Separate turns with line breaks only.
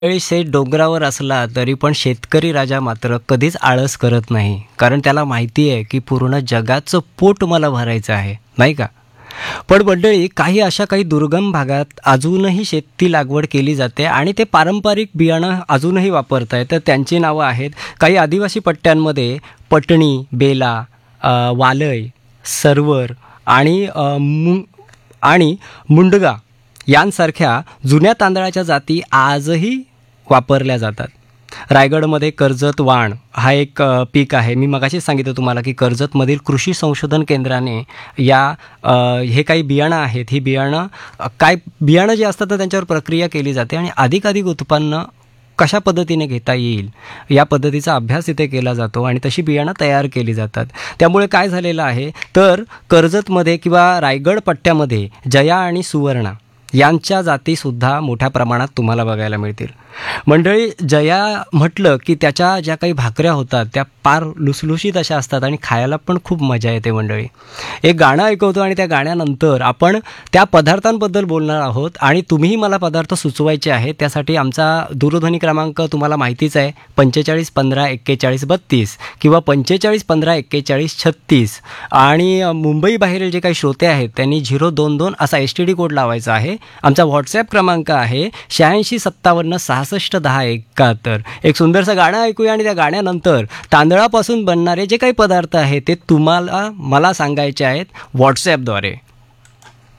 मंडळी शेत डोंगरावर असला तरी पण शेतकरी राजा मात्र कधीच आळस करत नाही. कारण त्याला माहिती आहे की पूर्ण जगाचं पोट मला भरायचं आहे, नाही का? पण मंडळी काही दुर्गम भागात अजूनही शेती लागवड केली जाते आणि ते पारंपरिक बियाणं अजूनही वापरतायत. तर त्यांची नावं आहेत काही आदिवासी पट्ट्यांमध्ये पटणी, बेला, वालय, सरवर आणि आणि मुंडगा यांसारख्या जुन्या तांदळाच्या जाती आजही वापरल्या जातात. रायगडमध्ये कर्जत वाण हा एक पीक आहे. मी मगाशीच सांगितलं तुम्हाला की कर्जतमधील कृषी संशोधन केंद्राने या हे काही बियाणं आहेत, ही बियाणं काय बियाणं जे असतात तर त्यांच्यावर प्रक्रिया केली जाते आणि अधिकाधिक उत्पन्न कशा पद्धतीने घेता येईल या पद्धतीचा अभ्यास इथे केला जातो आणि तशी बियाणं तयार केली जातात. त्यामुळे काय झालेलं आहे तर कर्जतमध्ये किंवा रायगड पट्ट्यामध्ये जया आणि सुवर्णा यांच्या जातीसुद्धा मोठ्या प्रमाणात तुम्हाला बघायला मिळतील. मंडळी, जया म्हटलं की त्याच्या ज्या काही भाकऱ्या होतात त्या फार लुसलुशीत अशा असतात आणि खायला पण खूप मजा येते. मंडळी, एक गाणं ऐकवतो आणि त्या गाण्यानंतर आपण त्या पदार्थांबद्दल बोलणार आहोत आणि तुम्हीही मला पदार्थ सुचवायचे आहेत. त्यासाठी आमचा दूरध्वनी क्रमांक तुम्हाला माहितीच आहे, 45 15 41 32 किंवा 45 15 41 36 आणि मुंबईबाहेरील जे काही श्रोते आहेत त्यांनी 022 असा STD कोड लावायचा आहे. आमचा व्हॉट्सॲप क्रमांक आहे 86 57 66 10 71. एक सुंदरसं गाणं ऐकूया आणि त्या गाण्यानंतर तांदळापासून बनणारे जे काही पदार्थ आहेत ते तुम्हाला मला सांगायचे आहेत व्हॉट्सॲपद्वारे.